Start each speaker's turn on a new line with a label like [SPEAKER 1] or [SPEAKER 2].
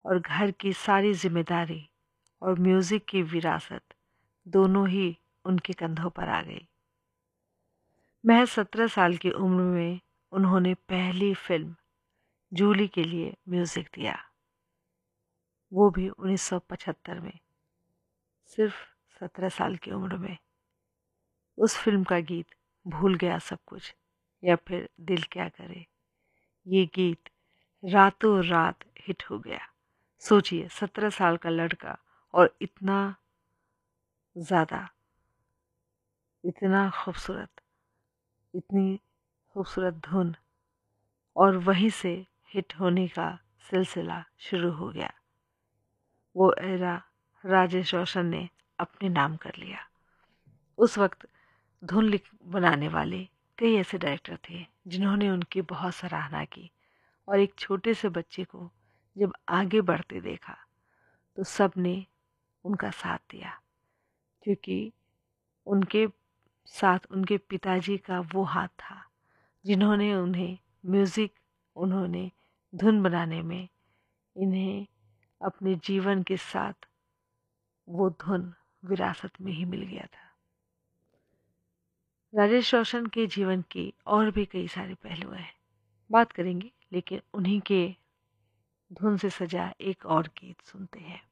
[SPEAKER 1] और घर की सारी जिम्मेदारी और म्यूज़िक की विरासत दोनों ही उनके कंधों पर आ गई। महज 17 साल की उम्र में उन्होंने पहली फिल्म जूली के लिए म्यूज़िक दिया, वो भी 1975 में, सिर्फ 17 साल की उम्र में। उस फिल्म का गीत भूल गया सब कुछ या फिर दिल क्या करे, ये गीत रातों रात हिट हो गया। सोचिए 17 साल का लड़का और इतना ज़्यादा, इतना खूबसूरत, इतनी खूबसूरत धुन, और वहीं से हिट होने का सिलसिला शुरू हो गया। वो एरा राजेश रोशन ने अपने नाम कर लिया। उस वक्त धुन बनाने वाले कई ऐसे डायरेक्टर थे जिन्होंने उनकी बहुत सराहना की, और एक छोटे से बच्चे को जब आगे बढ़ते देखा तो सब ने उनका साथ दिया, क्योंकि उनके साथ उनके पिताजी का वो हाथ था जिन्होंने उन्हें म्यूज़िक, उन्होंने धुन बनाने में, इन्हें अपने जीवन के साथ वो धुन विरासत में ही मिल गया था। राजेश रोशन के जीवन के और भी कई सारे पहलू हैं, बात करेंगे, लेकिन उन्हीं के धुन से सजा एक और गीत सुनते हैं।